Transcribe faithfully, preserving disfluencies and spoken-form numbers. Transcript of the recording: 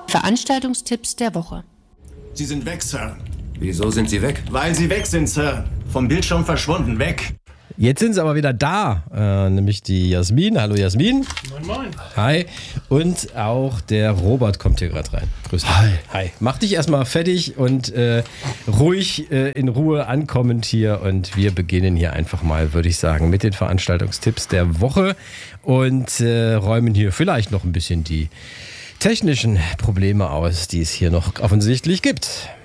Veranstaltungstipps der Woche. Sie sind weg, Sir. Wieso sind Sie weg? Weil Sie weg sind, Sir. Vom Bildschirm verschwunden, weg. Jetzt sind sie aber wieder da, äh, nämlich die Jasmin. Hallo Jasmin. Moin, moin. Hi. Und auch der Robert kommt hier gerade rein. Grüß dich. Hi. Hi. Mach dich erstmal fertig und äh, ruhig äh, in Ruhe ankommend hier. Und wir beginnen hier einfach mal, würde ich sagen, mit den Veranstaltungstipps der Woche und äh, räumen hier vielleicht noch ein bisschen die technischen Probleme aus, die es hier noch offensichtlich gibt.